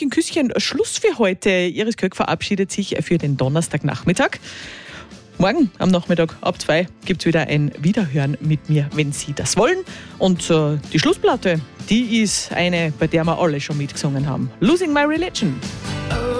Küsschen, Schluss für heute. Iris Köck verabschiedet sich für den Donnerstagnachmittag. Morgen am Nachmittag ab 2 gibt es wieder ein Wiederhören mit mir, wenn Sie das wollen. Und die Schlussplatte, die ist eine, bei der wir alle schon mitgesungen haben. Losing My Religion.